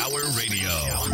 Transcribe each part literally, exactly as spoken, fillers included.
Our radio.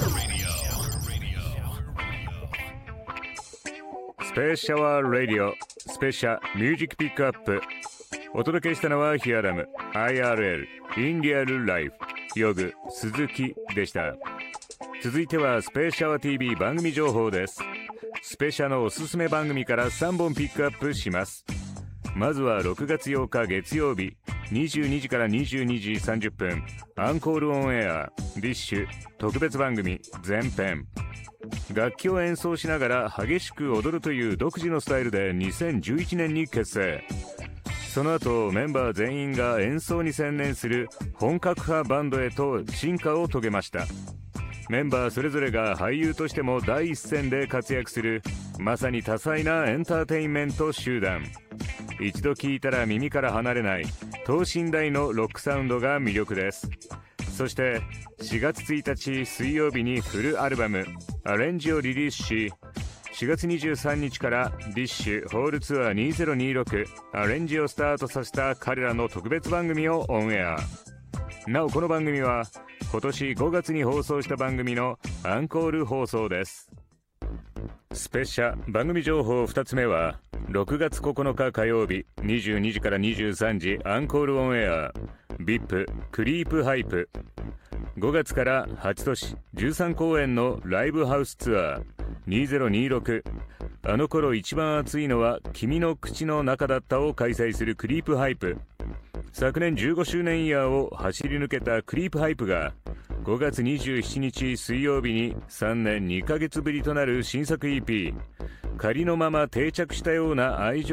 スペーシャワーラディオスペシャミュージックピックアップ。お届けしたのはヒアラム アイアールエル インリアルライフヨグ鈴木でした。続いてはスペーシャワー ティーブイ 番組情報です。スペシャのおすすめ番組からさんぼんピックアップします。まずはろくがつようか月曜日にじゅうにじからにじゅうにじさんじゅっぷんアンコールオンエアディッシュ特別番組前編。楽器を演奏しながら激しく踊るという独自のスタイルでにせんじゅういちねんに結成。その後メンバー全員が演奏に専念する本格派バンドへと進化を遂げました。メンバーそれぞれが俳優としても第一線で活躍するまさに多彩なエンターテインメント集団。一度聴いたら耳から離れない等身大のロックサウンドが魅力です。そしてしがつついたち水曜日にフルアルバムアレンジをリリースし、しがつにじゅうさんにちからディッシュホールツアーにせんにじゅうろくアレンジをスタートさせた彼らの特別番組をオンエア。なおこの番組は今年ごがつに放送した番組のアンコール放送です。スペシャ番組情報ふたつめはろくがつここのか火曜日にじゅうにじからにじゅうさんじアンコールオンエア ブイアイピー クリープハイプ。ごがつからはち都市じゅうさん公演のライブハウスツアーにせんにじゅうろくあの頃一番熱いのは君の口の中だったを開催するクリープハイプ。昨年じゅうごしゅうねんイヤーを走り抜けたクリープハイプがごがつにじゅうしちにち水曜日にさんねんにかげつぶりとなる新作 イーピー 仮のまま定着したような愛情